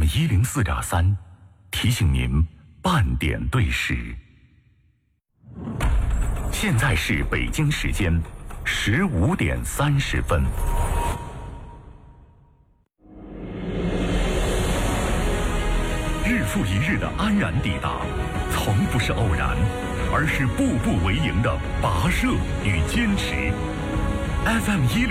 FM104.3，提醒您半点对时。现在是北京时间15点30分。日复一日的安然抵达，从不是偶然，而是步步为营的跋涉与坚持。FM106